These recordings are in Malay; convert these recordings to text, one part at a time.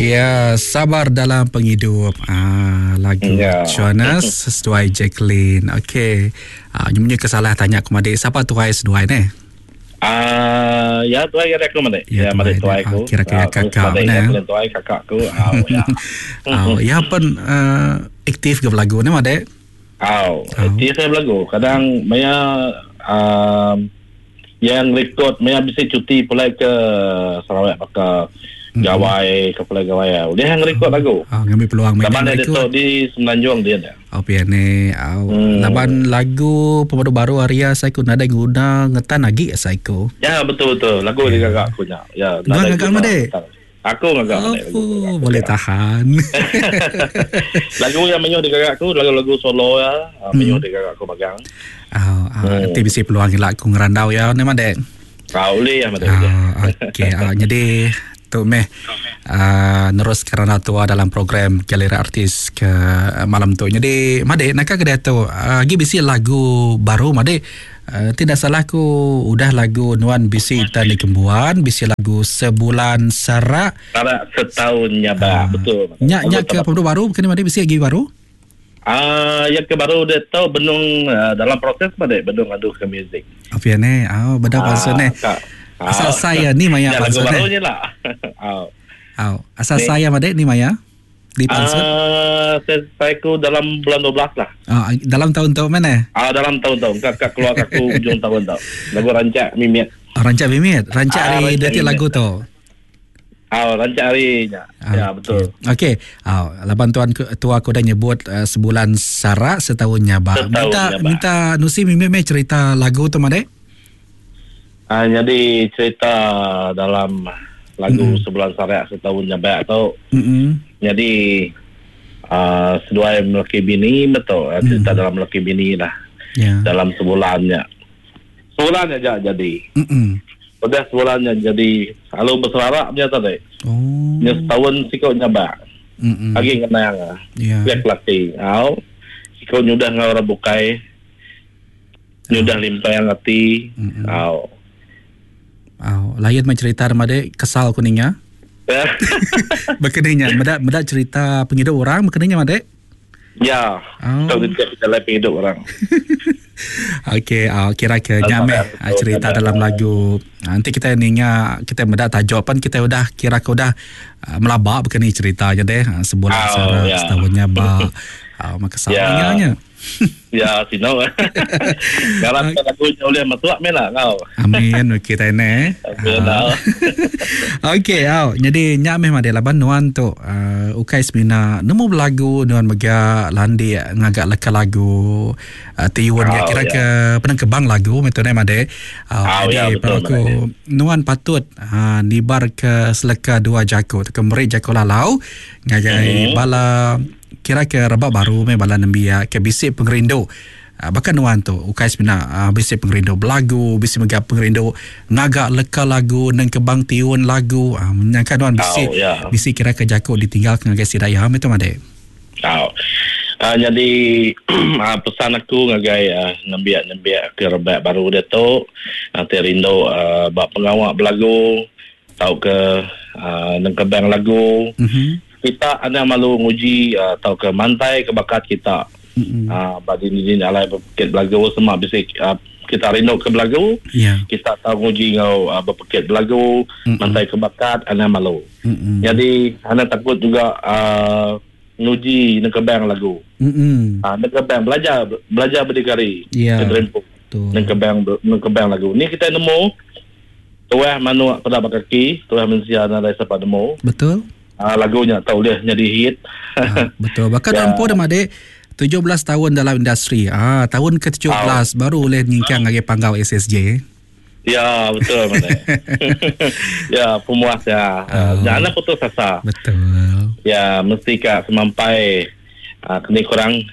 Ya, sabar dalam penghidup. Lagu Jonas sesuai Jacqueline. Okey. Punya kesalahan tanya aku Madik. Siapa tuai seduai ni? Ya tuai kira aku Madik. Ya Madik tuai aku. Kira-kira kakak mana? Ya tuai kakak aku. Ya pun aktif ke lagu ni Madik? Aktif saya lagu. Kadang Maya yang record Maya bisa cuti pulai ke Sarawak pakai gawai ke pulai gawai. Dia yang record lagu. Ngambil peluang main laban record. Laban di Semenanjung dia dah. Piane. Laban lagu pemadu baru Arya saya ku nada guna ngetan lagi saya ku. Ya betul. Lagu di kakak aku nya. Ya. Gak Madik. Aku ngagak Madik. Boleh tahan. Lagu yang menyo di kakak aku lagu solo ya. Menyo di kakak aku pegang. Nanti bisa peluang lah aku ngerandau ya ni Madik. Boleh ya Madik. Okey. Jadi tu nerus kerana tua dalam program Galeri Artis ke malam tu. Jadi Madik nak ke dia tu lagi bisi lagu baru Madik. Tidak salah ku udah lagu Nuan bisi tani kembuan, bisi lagu Sebulan Sarak. Sarak setahunnya betul. Nyak ke pemdu baru bukan Madik bisi lagi baru? Yang ke baru dia tahu benung dalam proses Madik benung adu ke muzik. Apa ni? Benda pasal ni. Asal saya ni Maya lagu barunya lah. Asal saya Madik ni Maya di Pansut. Saya ku dalam bulan 12 lah. Dalam tahun-tahun mana? Dalam tahun-tahun. Kakak keluar aku ujung tahun tau. Lagu Rancak Mimit. Rancak Mimit. Rancak hari detik lagu tu. Rancak harinya. Ya betul. Okey. Laban tuan tua aku dah nyebut Sebulan Sarak setahun nyabak. Minta Nusi Mimit cerita lagu tu Madik. Jadi cerita dalam lagu Sebulan Sarak setahun nyabak tu. Jadi seduai melaki bini betul. Cerita dalam melaki bini lah. Dalam sebulannya aja jadi. Udah sebulannya jadi selalu berselarak dia tadi. Dia setahun sikau nyabak. Lagi kenang. Lihat laki. Sikau nyudah ngau bukai. Nyudah limpah yang hati. Layan mencerita Madik kesal kuningnya. Berkenanya Madak cerita penghidup orang berkenanya Madik. Ya. Kalau kita lihat penghidup orang. Okey, kira ke nyameh cerita dalam lagu. Nanti kita ninya kita mendak tajuk pun kita udah kira ke udah melabak berkenai ceritanya deh. Sebulan Sarak setahunnya maka salahnya. Ya, sino. Kalau lagu oleh matuak melah kau. Amin kita ini. Okey, jadi nyameh Madik laban nuan tu ukai semina nemu lagu nuan mega landi ngagak leka lagu tiun dia kira ke penang kebang lagu metode Madik. Jadi aku nuan patut nibar ke seleka dua jako ke meri jako lalau ngagai bala kira ke rebak baru bala nembia ke bisik pengerindo. Bahkan nuan tu ukai semina bisik pengerindo belagu bisik mega pengerindo ngagak leka lagu nang kebang tiun lagu menyangka nuan bisik kira ke jako ditinggal ngagai sidaya itu Madik. Jadi pesan aku ngagai nembia ke rebak baru dia tu nanti rindu bak pengawak belagu tahu ke nang kebang lagu. Kita ada malu nguji tahu ke mantai ke bakat kita. Badin alai berpekit belagu semua bisa kita rindu ke belagu. Kita tahu nguji ngau berpekit belagu mantai ke bakat ana malu. Jadi ana takut juga nguji nang kebang lagu. Nang kebang belajar berdikari. Kedrempuk. Nang kebang lagu. Ni kita nemu tuah manu pada kaki, tuah mensia nalai siapa nemu. Betul. Lagunya tahu dia jadi hit. Betul. Bahkan Ampo dah Madik 17 tahun dalam industri. Tahun ke-17 baru boleh nyingkang lagi panggau SSJ. Ya, betul Madik. Ya, pemuas ya. Jangan putus asa. Betul. Ya, mesti kak semampai kini kurang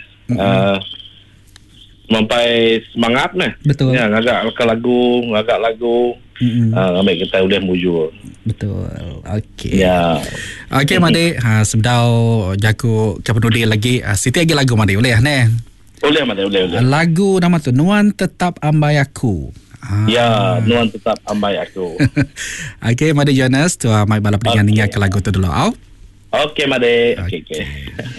semampai semangat nih. Betul. Ya, ngagak lagu. Ambil kita boleh muju. Betul. Okey. Ya. Okey Madik, sebedau jago kepenudi lagi. Siti lagi lagu Madik boleh ne? Boleh Madik, boleh. Lagu nama tu Nuan Tetap Ambai Aku. Ya, Nuan Tetap Ambai Aku. Okey Madik Jonas, tu mai balap dengan ke lagu tu dulu. Okey Made. Okey.